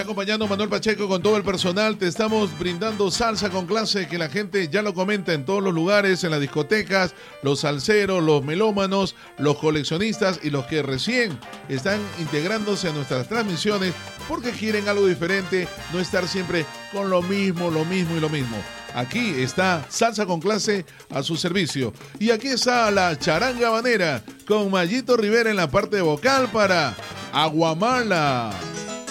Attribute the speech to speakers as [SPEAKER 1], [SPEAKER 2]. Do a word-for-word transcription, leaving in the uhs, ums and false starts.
[SPEAKER 1] acompañando Manuel Pacheco con todo el personal. Te estamos brindando salsa con clase, que la gente ya lo comenta en todos los lugares, en las discotecas, los salseros, los melómanos, los coleccionistas y los que recién están integrándose a nuestras transmisiones porque quieren algo diferente, no estar siempre con lo mismo, lo mismo y lo mismo. Aquí está Salsa con Clase a su servicio. Y aquí está la charanga habanera con Mayito Rivera en la parte vocal para Aguamala.